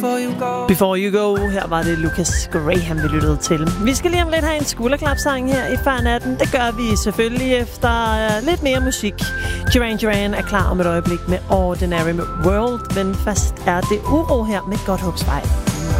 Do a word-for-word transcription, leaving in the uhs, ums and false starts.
Before You Go, her var det Lucas Graham, vi lyttede til. Vi skal lige om lidt have en skulderklapsang her i Farnatten. Det gør vi selvfølgelig efter uh, lidt mere musik. Duran Duran er klar om et øjeblik med Ordinary World, men først er det Uro her med Godthåbsvej.